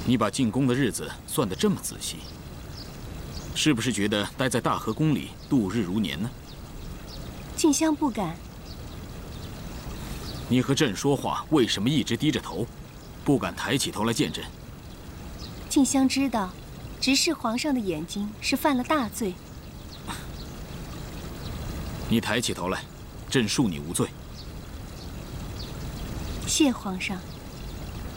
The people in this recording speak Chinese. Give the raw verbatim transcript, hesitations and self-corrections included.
你把进宫的日子算得这么仔细，是不是觉得待在大和宫里度日如年呢？ 静香不敢。 你和朕说话为什么一直低着头，不敢抬起头来见朕？ 静香知道，直视皇上的眼睛是犯了大罪。 你抬起头来，朕恕你无罪。 谢皇上。